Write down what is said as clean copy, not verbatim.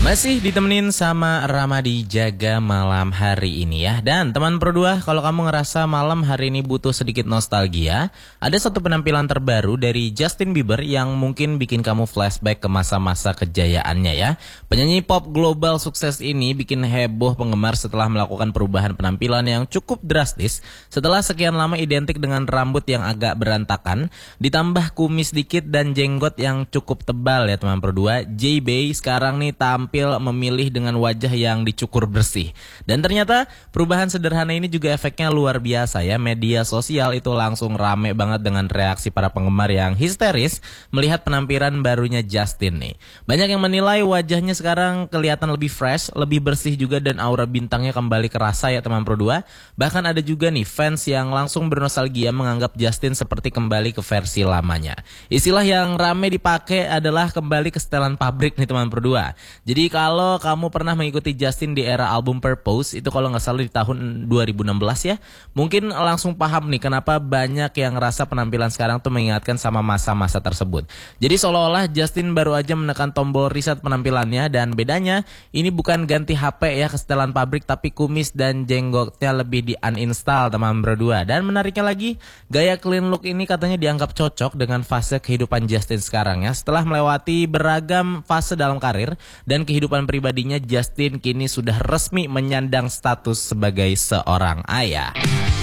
Masih ditemenin sama Ramadi Jaga malam hari ini ya. Dan teman Pro2, kalau kamu ngerasa malam hari ini butuh sedikit nostalgia, ada satu penampilan terbaru dari Justin Bieber yang mungkin bikin kamu flashback ke masa-masa kejayaannya ya. Penyanyi pop global sukses ini bikin heboh penggemar setelah melakukan perubahan penampilan yang cukup drastis. Setelah sekian lama identik dengan rambut yang agak berantakan, ditambah kumis dikit dan jenggot yang cukup tebal ya teman Pro2, J-Bay sekarang nih tampil memilih dengan wajah yang dicukur bersih. Dan ternyata perubahan sederhana ini juga efeknya luar biasa ya. Media sosial itu langsung rame banget dengan reaksi para penggemar yang histeris melihat penampilan barunya Justin nih. Banyak yang menilai wajahnya sekarang kelihatan lebih fresh, lebih bersih juga, dan aura bintangnya kembali kerasa ya teman Pro2. Bahkan ada juga nih fans yang langsung bernostalgia menganggap Justin seperti kembali ke versi lamanya. Istilah yang rame dipakai adalah kembali ke setelan pabrik nih teman Pro2. Jadi kalau kamu pernah mengikuti Justin di era album Purpose, itu kalau nggak salah di tahun 2016 ya, mungkin langsung paham nih kenapa banyak yang ngerasa penampilan sekarang tuh mengingatkan sama masa-masa tersebut. Jadi seolah-olah Justin baru aja menekan tombol reset penampilannya, dan bedanya ini bukan ganti HP ya ke setelan pabrik, tapi kumis dan jenggotnya lebih di uninstall teman Pro2. Dan menariknya lagi, gaya clean look ini katanya dianggap cocok dengan fase kehidupan Justin sekarang ya. Setelah melewati beragam fase dalam karir dan kehidupan pribadinya, Justin kini sudah resmi menyandang status sebagai seorang ayah.